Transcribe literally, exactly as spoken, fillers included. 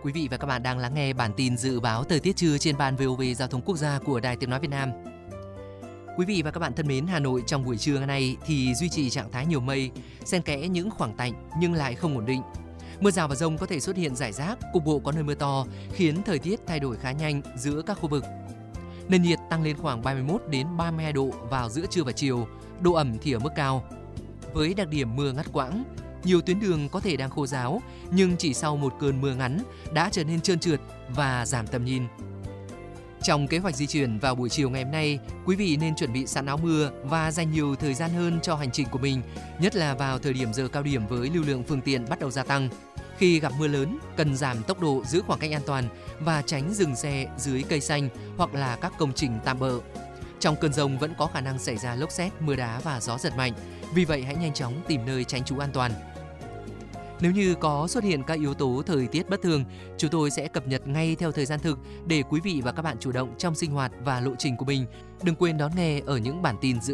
Quý vị và các bạn đang lắng nghe bản tin dự báo thời tiết trưa trên ban vê o vê Giao thông Quốc gia của Đài Tiếng nói Việt Nam. Quý vị và các bạn thân mến, Hà Nội trong buổi trưa ngày nay thì duy trì trạng thái nhiều mây, xen kẽ những khoảng tạnh nhưng lại không ổn định. Mưa rào và dông có thể xuất hiện rải rác, cục bộ có nơi mưa to, khiến thời tiết thay đổi khá nhanh giữa các khu vực. Nền nhiệt tăng lên khoảng ba mươi mốt đến ba mươi hai độ vào giữa trưa và chiều, độ ẩm thì ở mức cao. Với đặc điểm mưa ngắt quãng, nhiều tuyến đường có thể đang khô ráo, nhưng chỉ sau một cơn mưa ngắn đã trở nên trơn trượt và giảm tầm nhìn. Trong kế hoạch di chuyển vào buổi chiều ngày hôm nay, quý vị nên chuẩn bị sẵn áo mưa và dành nhiều thời gian hơn cho hành trình của mình, nhất là vào thời điểm giờ cao điểm với lưu lượng phương tiện bắt đầu gia tăng. Khi gặp mưa lớn, cần giảm tốc độ, giữ khoảng cách an toàn và tránh dừng xe dưới cây xanh hoặc là các công trình tạm bợ. Trong cơn dông vẫn có khả năng xảy ra lốc sét, mưa đá và gió giật mạnh, vì vậy hãy nhanh chóng tìm nơi tránh trú an toàn. Nếu như có xuất hiện các yếu tố thời tiết bất thường, chúng tôi sẽ cập nhật ngay theo thời gian thực để quý vị và các bạn chủ động trong sinh hoạt và lộ trình của mình. Đừng quên đón nghe ở những bản tin dự